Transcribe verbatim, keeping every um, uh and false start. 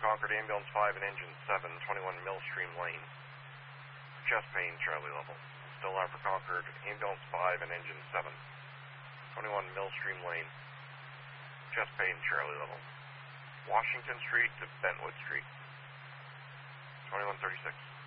Concord, Ambulance five and Engine seven, twenty-one Millstream Lane. Chest pain, Charlie level. Still R for Concord, Ambulance five and Engine seven, twenty-one Millstream Lane. Chest pain, Charlie level. Washington Street to Bentwood Street. twenty-one thirty-six.